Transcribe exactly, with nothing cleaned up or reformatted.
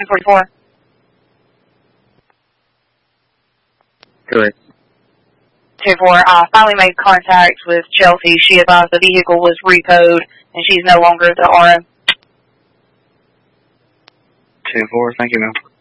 two forty-four. Correct. two four, I finally made contact with Chelsea. She advised the vehicle was repoed, and she's no longer the R O. two four, thank you, ma'am.